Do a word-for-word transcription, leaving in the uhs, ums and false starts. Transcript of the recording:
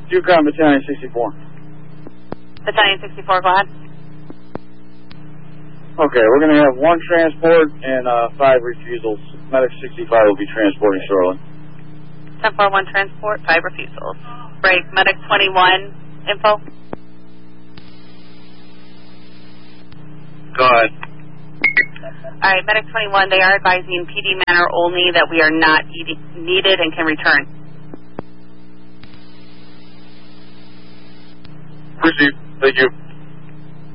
Yukon Battalion sixty-four. Battalion sixty-four, go ahead. Okay, we're going to have one transport and uh, five refusals. Medic sixty-five will be transporting shortly. ten four one transport, five refusals. Break, Medic twenty-one, info. Go ahead. All right, Medic twenty-one, they are advising P D manner only that we are not eating, needed and can return. Received. Thank you.